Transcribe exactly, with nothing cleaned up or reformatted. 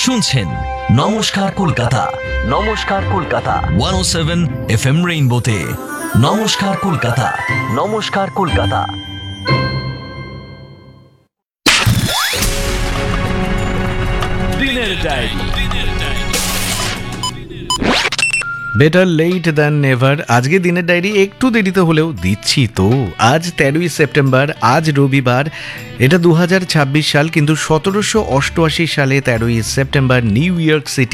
শুনছেন নমস্কার কলকাতা। নমস্কার কলকাতা ওয়ান ও সেভেন এফ এম রেইনবোতে। নমস্কার কলকাতা। নমস্কার কলকাতা। দিনের diary. Better late than never. আজকে দিনের ডায়েরি একটু দেরিতে হলেও দিচ্ছি তো। আজ তেরোই সেপ্টেম্বর, আজ রবিবার। এটা দু হাজার ছাব্বিশ সাল, কিন্তু সতেরোশো অষ্টআশি সালে তেরোই সেপ্টেম্বর নিউ ইয়র্ক সিটি